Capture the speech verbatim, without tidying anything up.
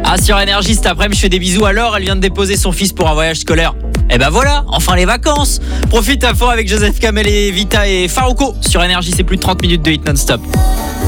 Ah, sur Énergie, cet après-midi, je fais des bisous à Laure. Elle vient de déposer son fils pour un voyage scolaire. Et ben voilà, enfin les vacances. Profite à fond avec Joseph Kamel et Vita et Farouko. Sur Énergie, c'est plus de trente minutes de hit non-stop.